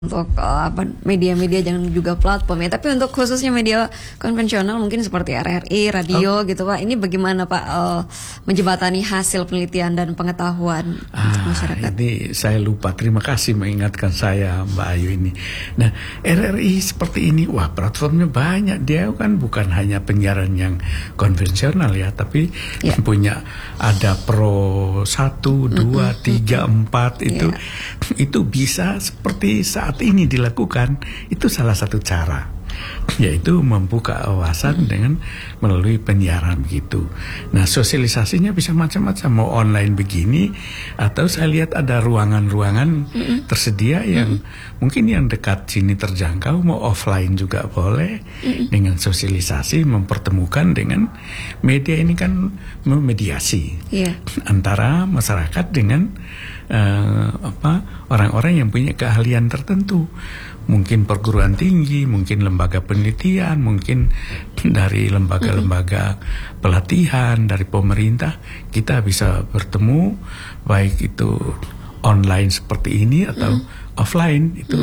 untuk media-media dan juga platform ya. Tapi untuk khususnya media konvensional mungkin seperti RRI, radio gitu Pak. Ini bagaimana Pak menjembatani hasil penelitian dan pengetahuan masyarakat? Ini saya lupa. Terima kasih mengingatkan saya Mbak Ayu ini. Nah, RRI seperti ini, wah platformnya banyak. Dia kan bukan hanya penyiaran yang konvensional ya, tapi punya ada Pro 1, 2, 3, 4 itu. Itu bisa seperti saat ini dilakukan. Itu salah satu cara, yaitu membuka wawasan dengan melalui penyiaran gitu. Nah, sosialisasinya bisa macam-macam, mau online begini, atau saya lihat ada ruangan-ruangan tersedia yang mungkin yang dekat sini terjangkau, mau offline juga boleh, dengan sosialisasi mempertemukan dengan media. Ini kan memediasi antara masyarakat dengan orang-orang yang punya keahlian tertentu, mungkin perguruan tinggi, mungkin lembaga penelitian, mungkin dari lembaga-lembaga pelatihan, dari pemerintah. Kita bisa bertemu, baik itu online seperti ini atau offline itu.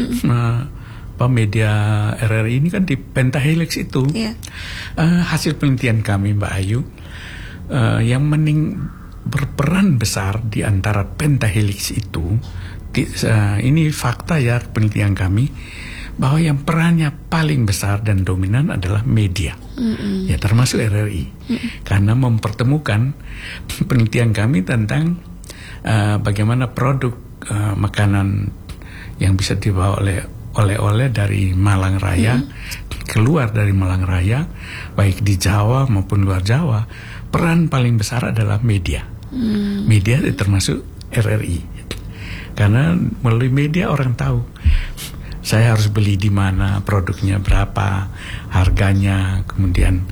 Media RRI ini kan di Pentahelix itu. Hasil penelitian kami Mbak Ayu, yang berperan besar di antara Pentahelix itu, ini fakta ya penelitian kami, bahwa yang perannya paling besar dan dominan adalah media, ya termasuk RRI, karena mempertemukan penelitian kami tentang bagaimana produk makanan yang bisa dibawa oleh dari Malang Raya, keluar dari Malang Raya, baik di Jawa maupun luar Jawa, peran paling besar adalah media. Media termasuk RRI. Karena melalui media orang tahu saya harus beli di mana, produknya berapa, harganya, kemudian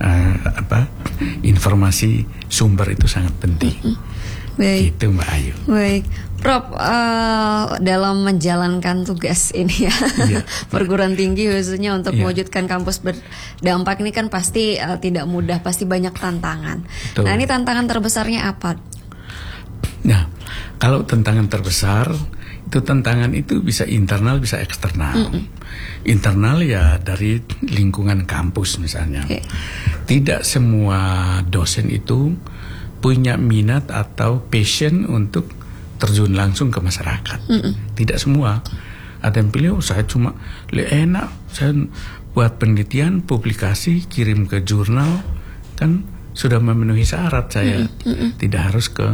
informasi sumber itu sangat penting. Baik. Gitu Mbak Ayu. Baik, Prof, dalam menjalankan tugas ini ya, perguruan tinggi khususnya untuk mewujudkan kampus berdampak ini kan pasti tidak mudah, pasti banyak tantangan. Betul. Nah, ini tantangan terbesarnya apa? Nah, kalau tantangan terbesar tantangan itu bisa internal, bisa eksternal. Internal ya dari lingkungan kampus misalnya. Tidak semua dosen itu punya minat atau passion untuk terjun langsung ke masyarakat. Tidak semua. Ada yang pilih, saya cuma enak, saya buat penelitian, publikasi, kirim ke jurnal, kan sudah memenuhi syarat. Saya tidak harus ke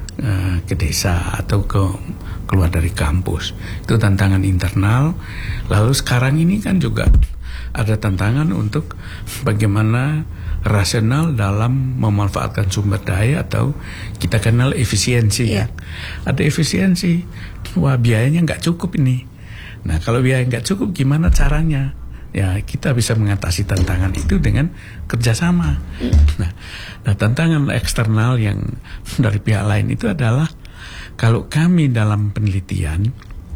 desa atau keluar dari kampus. Itu tantangan internal. Lalu sekarang ini kan juga ada tantangan untuk bagaimana rasional dalam memanfaatkan sumber daya, atau kita kenal efisiensi ya. Ada efisiensi, wah biayanya nggak cukup ini. Nah, kalau biaya nggak cukup gimana caranya? Ya, kita bisa mengatasi tantangan itu dengan kerjasama. Nah, tantangan eksternal yang dari pihak lain itu adalah kalau kami dalam penelitian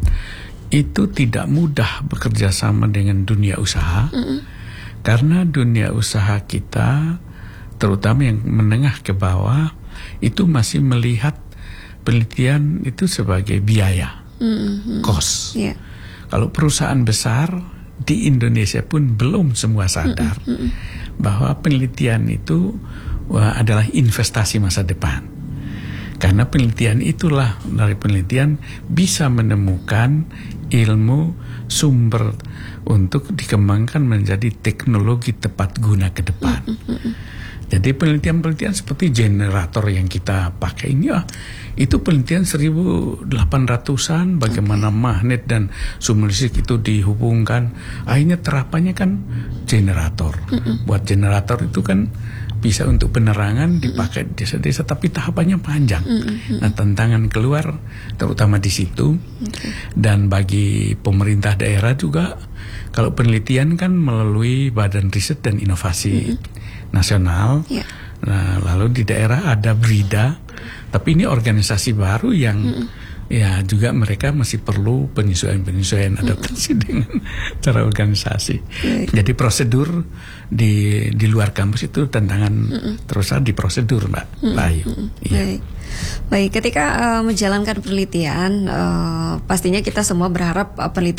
itu tidak mudah bekerja sama dengan dunia usaha. Karena dunia usaha kita, terutama yang menengah ke bawah, itu masih melihat penelitian itu sebagai biaya, cost. Kalau perusahaan besar di Indonesia pun belum semua sadar bahwa penelitian itu adalah investasi masa depan. Karena penelitian itulah, dari penelitian bisa menemukan ilmu sumber untuk dikembangkan menjadi teknologi tepat guna ke depan. Jadi penelitian-penelitian seperti generator yang kita pakai ini, itu penelitian 1800-an, bagaimana magnet dan sumber listrik itu dihubungkan. Akhirnya terapannya kan generator. Buat generator itu kan bisa untuk penerangan, dipakai di desa-desa, tapi tahapannya panjang. Nah, tantangan keluar terutama di situ. Dan bagi pemerintah daerah juga, kalau penelitian kan melalui Badan Riset dan Inovasi Nasional. Nah, lalu di daerah ada BRIDA, tapi ini organisasi baru yang Ya, juga mereka masih perlu penyesuaian adaptasi dengan cara organisasi. Jadi prosedur di luar kampus itu tantangan terbesar di prosedur, Mbak Ayu. Baik, ketika menjalankan penelitian, pastinya kita semua berharap penelitian